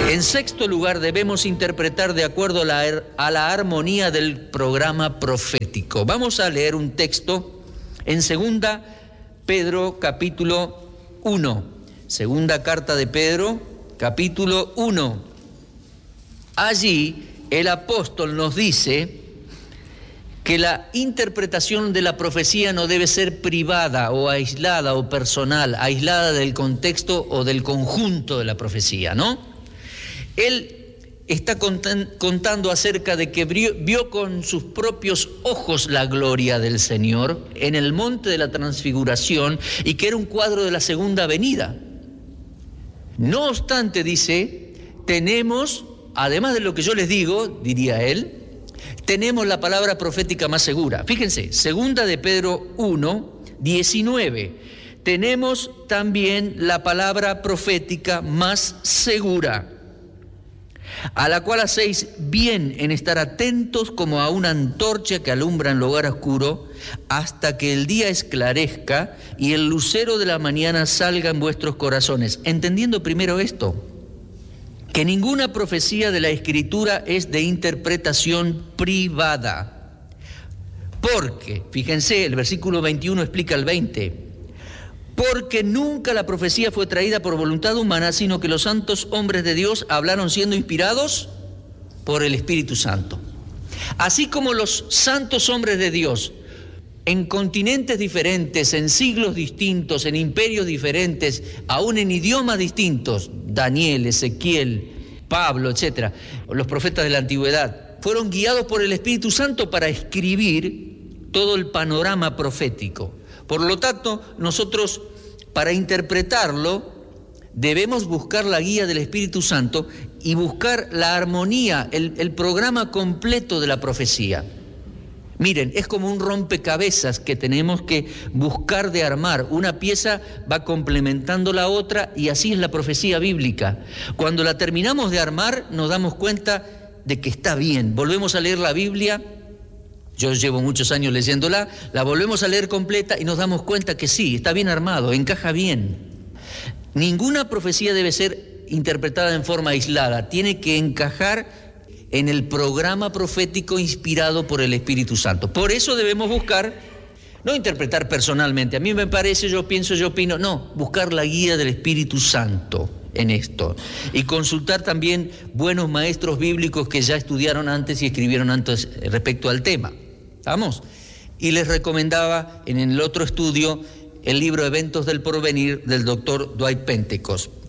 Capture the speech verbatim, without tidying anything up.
En sexto lugar, debemos interpretar de acuerdo a la, a la armonía del programa profético. Vamos a leer un texto en segunda Pedro capítulo uno. Segunda carta de Pedro capítulo uno. Allí el apóstol nos dice que la interpretación de la profecía no debe ser privada o aislada o personal, aislada del contexto o del conjunto de la profecía, ¿no? Él está contando acerca de que vio con sus propios ojos la gloria del Señor en el monte de la transfiguración y que era un cuadro de la segunda venida. No obstante, dice, tenemos, además de lo que yo les digo, diría él, tenemos la palabra profética más segura. Fíjense, segunda de Pedro uno, diecinueve. Tenemos también la palabra profética más segura, a la cual hacéis bien en estar atentos como a una antorcha que alumbra en lugar oscuro, hasta que el día esclarezca y el lucero de la mañana salga en vuestros corazones. Entendiendo primero esto, que ninguna profecía de la Escritura es de interpretación privada. Porque, fíjense, el versículo veintiuno explica el veinte, porque nunca la profecía fue traída por voluntad humana, sino que los santos hombres de Dios hablaron siendo inspirados por el Espíritu Santo. Así como los santos hombres de Dios, en continentes diferentes, en siglos distintos, en imperios diferentes, aún en idiomas distintos, Daniel, Ezequiel, Pablo, etcétera, los profetas de la antigüedad, fueron guiados por el Espíritu Santo para escribir todo el panorama profético. Por lo tanto, nosotros, para interpretarlo, debemos buscar la guía del Espíritu Santo y buscar la armonía, el, el programa completo de la profecía. Miren, es como un rompecabezas que tenemos que buscar de armar. Una pieza va complementando la otra y así es la profecía bíblica. Cuando la terminamos de armar, nos damos cuenta de que está bien. Volvemos a leer la Biblia. Yo llevo muchos años leyéndola, la volvemos a leer completa y nos damos cuenta que sí, está bien armado, encaja bien. Ninguna profecía debe ser interpretada en forma aislada, tiene que encajar en el programa profético inspirado por el Espíritu Santo. Por eso debemos buscar, no interpretar personalmente, a mí me parece, yo pienso, yo opino, no, buscar la guía del Espíritu Santo en esto y consultar también buenos maestros bíblicos que ya estudiaron antes y escribieron antes respecto al tema. ¿Vamos? Y les recomendaba en el otro estudio el libro Eventos del Porvenir del doctor Dwight Pentecost.